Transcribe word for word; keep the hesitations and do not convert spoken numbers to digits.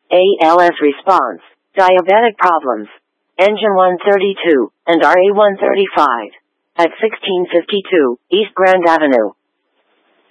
A L S response, diabetic problems. Engine one thirty-two, and R A one thirty-five. At sixteen fifty-two, East Grand Avenue.